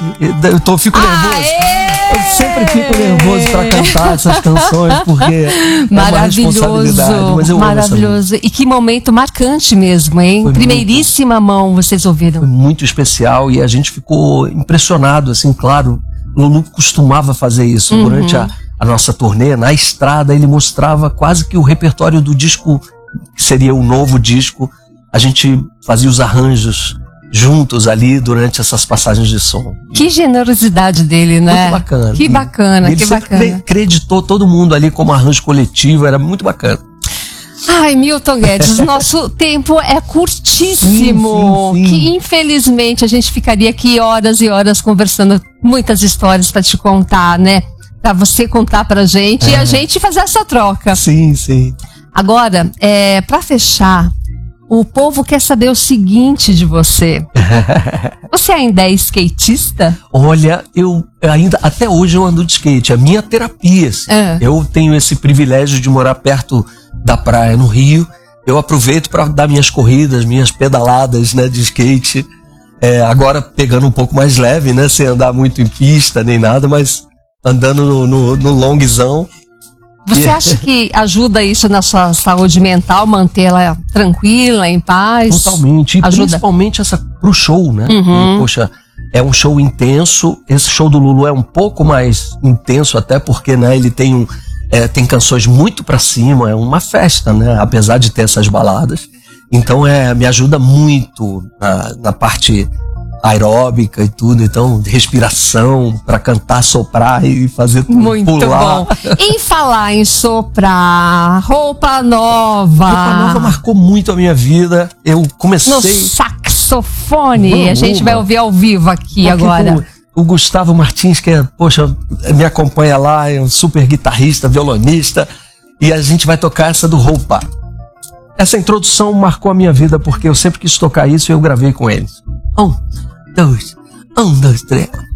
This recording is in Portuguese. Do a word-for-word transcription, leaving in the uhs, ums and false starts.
Eu tô, fico nervoso. Aê! Eu sempre fico nervoso pra cantar essas canções, porque maravilhoso, é uma responsabilidade, mas eu maravilhoso. E que momento marcante mesmo, hein? Foi Primeiríssima muito, mão, vocês ouviram. Foi muito especial e a gente ficou impressionado, assim, claro. Lulu costumava fazer isso uhum. durante a, a nossa turnê. Na estrada ele mostrava quase que o repertório do disco, que seria o novo disco. A gente fazia os arranjos juntos ali durante essas passagens de som. Que generosidade dele, né? Muito bacana. Que bacana, ele que bacana. Acreditou todo mundo ali como arranjo coletivo, era muito bacana. Ai, Milton Guedes, nosso tempo é curtíssimo. Sim, sim, sim. Que infelizmente a gente ficaria aqui horas e horas conversando, muitas histórias para te contar, né? Para você contar pra gente é. e a gente fazer essa troca. Sim, sim. Agora, é, para fechar, o povo quer saber o seguinte de você. Você ainda é skatista? Olha, eu ainda, até hoje eu ando de skate, é a minha terapia. Assim. É. Eu tenho esse privilégio de morar perto da praia no Rio. Eu aproveito para dar minhas corridas, minhas pedaladas, né, de skate. É, agora pegando um pouco mais leve, né, sem andar muito em pista nem nada, mas andando no, no, no longzão. Você acha que ajuda isso na sua saúde mental, mantê-la tranquila, em paz? Totalmente, e ajuda. Principalmente essa pro show, né? Uhum. E, poxa, é um show intenso. Esse show do Lulu é um pouco mais intenso, até porque, né, ele tem um, é, tem canções muito pra cima, é uma festa, né? Apesar de ter essas baladas. Então é, me ajuda muito na, na parte aeróbica e tudo, então respiração para cantar, soprar e fazer tudo, muito pular. Bom. Em falar em soprar, Roupa Nova. Roupa Nova marcou muito a minha vida. Eu comecei no saxofone. Vamos, a gente vai ouvir ao vivo aqui agora. O, o Gustavo Martins, que é, poxa, me acompanha lá, é um super guitarrista, violonista, e a gente vai tocar essa do Roupa. Essa introdução marcou a minha vida porque eu sempre quis tocar isso e eu gravei com eles. Um, dois, um, dois, três.